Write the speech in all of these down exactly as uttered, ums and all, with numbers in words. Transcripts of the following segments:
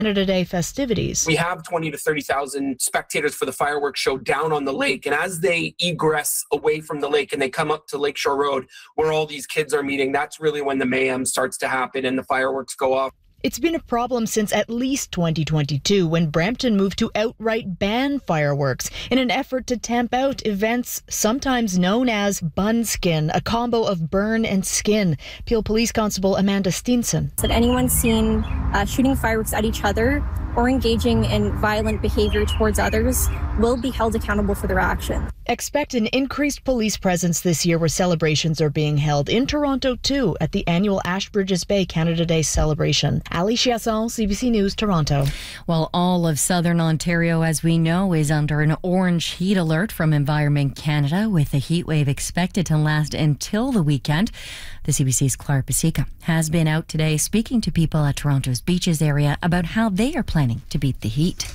Canada Day festivities. We have twenty to thirty thousand spectators for the fireworks show down on the lake. And as they egress away from the lake and they come up to Lakeshore Road, where all these kids are meeting, that's really when the mayhem starts to happen and the fireworks go off. It's been a problem since at least twenty twenty-two, when Brampton moved to outright ban fireworks in an effort to tamp out events sometimes known as bunskin, a combo of burn and skin. Peel Police Constable Amanda Steenson. That anyone seen uh, shooting fireworks at each other or engaging in violent behavior towards others will be held accountable for their action. Expect an increased police presence this year, where celebrations are being held in Toronto too at the annual Ashbridges Bay Canada Day celebration. Ali Chiasson, C B C News, Toronto. Well, all of southern Ontario, as we know, is under an orange heat alert from Environment Canada, with a heat wave expected to last until the weekend. The C B C's Clara Pasica has been out today speaking to people at Toronto's beaches area about how they are planning to beat the heat.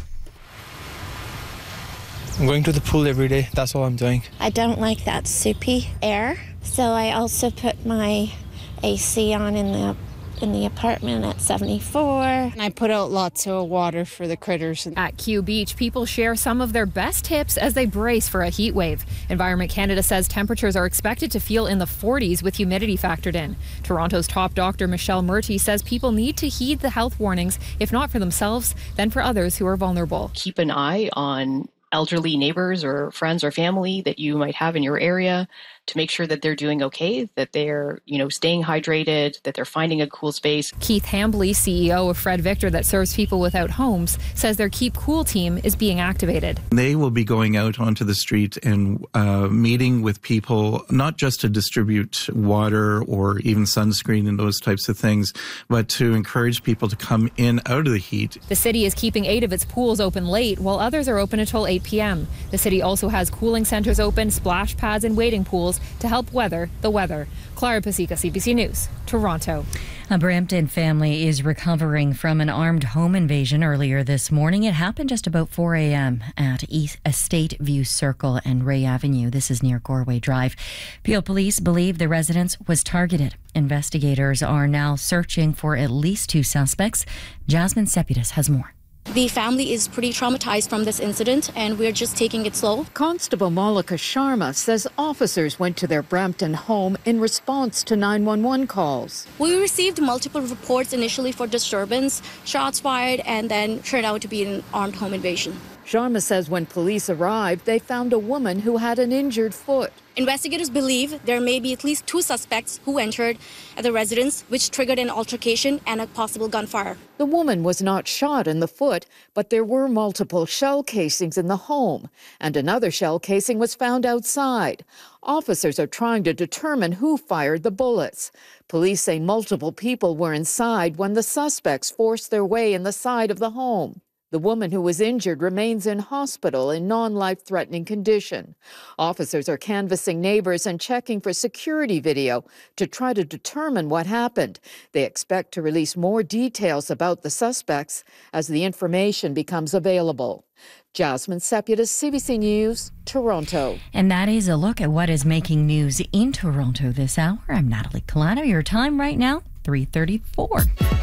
I'm going to the pool every day. That's all I'm doing. I don't like that soupy air, so I also put my A C on in the in the apartment at seventy-four. And I put out lots of water for the critters. At Q Beach, people share some of their best tips as they brace for a heat wave. Environment Canada says temperatures are expected to feel in the forties with humidity factored in. Toronto's top doctor, Michelle Murty, says people need to heed the health warnings, if not for themselves, then for others who are vulnerable. Keep an eye on elderly neighbors or friends or family that you might have in your area to make sure that they're doing okay, that they're, you know, staying hydrated, that they're finding a cool space. Keith Hambley, C E O of Fred Victor, that serves people without homes, says their Keep Cool team is being activated. They will be going out onto the street and uh, meeting with people, not just to distribute water or even sunscreen and those types of things, but to encourage people to come in out of the heat. The city is keeping eight of its pools open late, while others are open until eight p.m. The city also has cooling centres open, splash pads and wading pools to help weather the weather. Clara Pasica, C B C News, Toronto. A Brampton family is recovering from an armed home invasion earlier this morning. It happened just about four a.m. at East Estate View Circle and Ray Avenue. This is near Goreway Drive. Peel Police believe the residence was targeted. Investigators are now searching for at least two suspects. Jasmine Sepidus has more. The family is pretty traumatized from this incident, and we're just taking it slow. Constable Malika Sharma says officers went to their Brampton home in response to nine one one calls. We received multiple reports initially for disturbance, shots fired, and then turned out to be an armed home invasion. Sharma says when police arrived, they found a woman who had an injured foot. Investigators believe there may be at least two suspects who entered at the residence, which triggered an altercation and a possible gunfire. The woman was not shot in the foot, but there were multiple shell casings in the home, and another shell casing was found outside. Officers are trying to determine who fired the bullets. Police say multiple people were inside when the suspects forced their way in the side of the home. The woman who was injured remains in hospital in non-life-threatening condition. Officers are canvassing neighbors and checking for security video to try to determine what happened. They expect to release more details about the suspects as the information becomes available. Jasmine Sepidus, C B C News, Toronto. And that is a look at what is making news in Toronto this hour. I'm Natalie Colano. Your time right now, three thirty-four.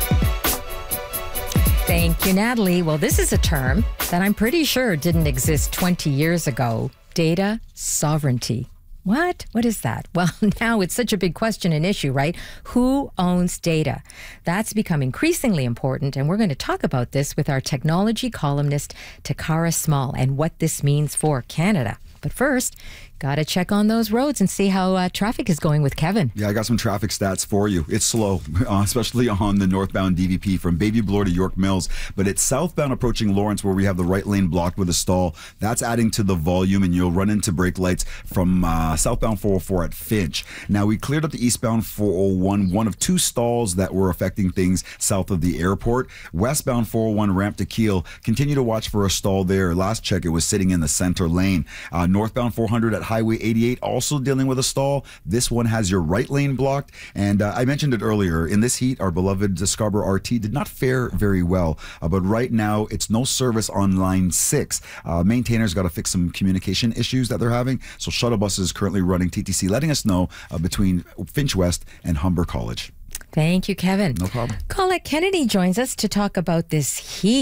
Thank you, Natalie. Well, this is a term that I'm pretty sure didn't exist twenty years ago. Data sovereignty. What? What is that? Well, now it's such a big question and issue, right? Who owns data? That's become increasingly important, and we're going to talk about this with our technology columnist, Takara Small, and what this means for Canada. But first, got to check on those roads and see how uh, traffic is going with Kevin. Yeah, I got some traffic stats for you. It's slow, uh, especially on the northbound D V P from Baby Bloor to York Mills. But it's southbound approaching Lawrence where we have the right lane blocked with a stall. That's adding to the volume, and you'll run into brake lights from uh, southbound four oh four at Finch. Now, we cleared up the eastbound four oh one, one of two stalls that were affecting things south of the airport. Westbound four oh one ramp to Kiel, continue to watch for a stall there. Last check, it was sitting in the center lane. Uh, northbound four hundred at Highway eighty-eight, also dealing with a stall. This one has your right lane blocked. And uh, I mentioned it earlier, in this heat, our beloved Scarborough R T did not fare very well. Uh, but right now, it's no service on line six. Uh, maintainers got to fix some communication issues that they're having. So shuttle buses currently running. T T C letting us know uh, between Finch West and Humber College. Thank you, Kevin. No problem. Colette Kennedy joins us to talk about this heat.